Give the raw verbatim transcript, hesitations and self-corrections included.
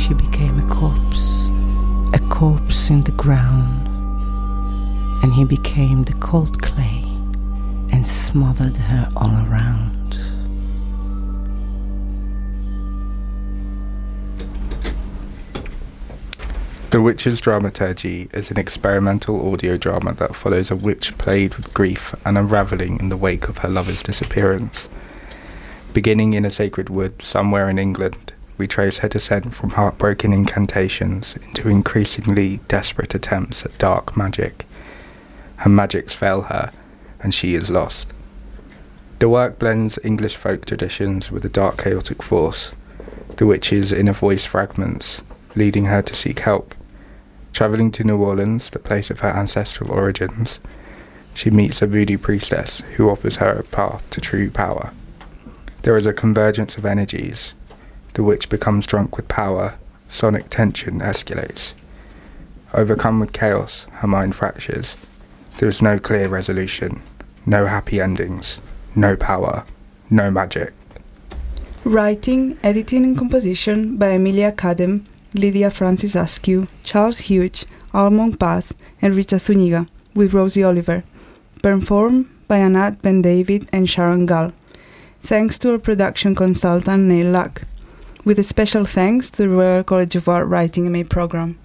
she became a corpse, a corpse in the ground, and he became the cold clay and smothered her all around. The Witch's Dramaturgy is an experimental audio drama that follows a witch plagued with grief and unravelling in the wake of her lover's disappearance. Beginning in a sacred wood somewhere in England, we trace her descent from heartbroken incantations into increasingly desperate attempts at dark magic. Her magics fail her, and she is lost. The work blends English folk traditions with a dark chaotic force, the witch's inner voice fragments, leading her to seek help. Travelling to New Orleans, the place of her ancestral origins, she meets a voodoo priestess who offers her a path to true power. There is a convergence of energies. The witch becomes drunk with power, sonic tension escalates. Overcome with chaos, her mind fractures. There is no clear resolution, no happy endings, no power, no magic. Writing, editing and composition by Emilia Kadem, Lydia Francis Askew, Charles Hughes, Almond Paz, and Rita Zuniga, with Rosie Oliver. Performed by Anat Ben David and Sharon Gall. Thanks to our production consultant Neil Luck. With a special thanks to the Royal College of Art Writing M A program.